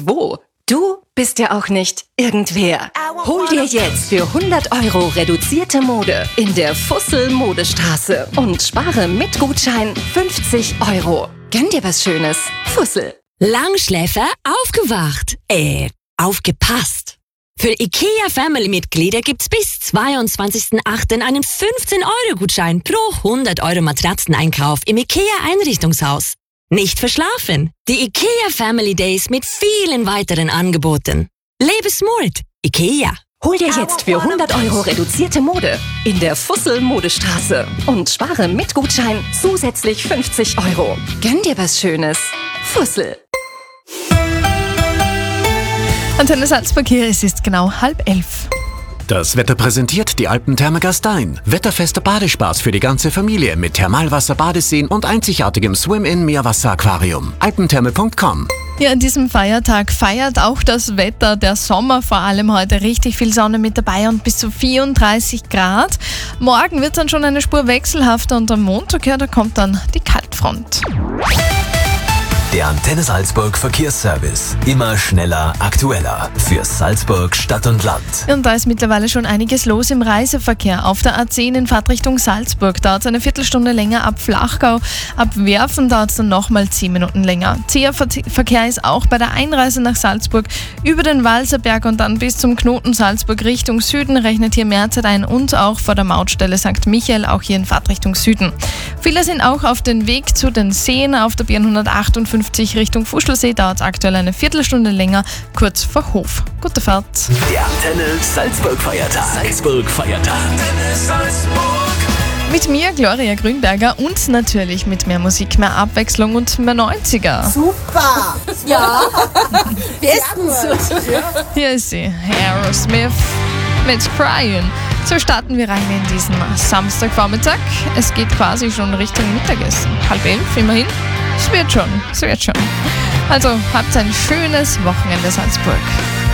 irgendwo. Du bist ja auch nicht irgendwer. Hol dir jetzt für 100 € reduzierte Mode in der Fussel Modestraße und spare mit Gutschein 50 €. Gönn dir was Schönes. Fussel. Langschläfer aufgewacht. Aufgepasst. Für IKEA-Family-Mitglieder gibt's bis 22.08. einen 15-€ pro 100 € Matratzeneinkauf im IKEA-Einrichtungshaus. Nicht verschlafen. Die IKEA Family Days mit vielen weiteren Angeboten. Lebe smart. IKEA. Hol dir jetzt für 100 € reduzierte Mode in der Fussel Modestraße und spare mit Gutschein zusätzlich 50 €. Gönn dir was Schönes. Fussel. Antenne Salzburg hier, es ist genau 10:30. Das Wetter präsentiert die Alpentherme Gastein. Wetterfester Badespaß für die ganze Familie mit Thermalwasser, Badeseen und einzigartigem Swim-In-Meerwasser-Aquarium. Alpentherme.com. Ja, an diesem Feiertag feiert auch das Wetter, der Sommer vor allem heute. Richtig viel Sonne mit dabei und bis zu 34 Grad. Morgen wird dann schon eine Spur wechselhafter und am Montag, ja, da kommt dann die Kaltfront. Der Antenne Salzburg Verkehrsservice. Immer schneller, aktueller. Für Salzburg, Stadt und Land. Und da ist mittlerweile schon einiges los im Reiseverkehr. Auf der A10 in Fahrtrichtung Salzburg dauert es eine Viertelstunde länger. Ab Flachgau, ab Werfen dauert es dann nochmal 10 Minuten länger. Zäher Verkehr ist auch bei der Einreise nach Salzburg über den Walserberg und dann bis zum Knoten Salzburg Richtung Süden. Rechnet hier mehr Zeit ein und auch vor der Mautstelle St. Michael, auch hier in Fahrtrichtung Süden. Viele sind auch auf den Weg zu den Seen. Auf der B158 Richtung Fuschlsee dauert es aktuell eine Viertelstunde länger, kurz vor Hof. Gute Fahrt. Der Antenne Salzburg Feiertag. Salzburg Feiertag. Antenne Salzburg. Mit mir, Gloria Grünberger, und natürlich mit mehr Musik, mehr Abwechslung und mehr 90er. Super! Ja! Bestens! Hier ist sie, Aerosmith mit Crying. So starten wir rein in diesen Samstagvormittag. Es geht quasi schon Richtung Mittagessen. 10:30 immerhin. Es wird schon. Also habt ein schönes Wochenende, Salzburg.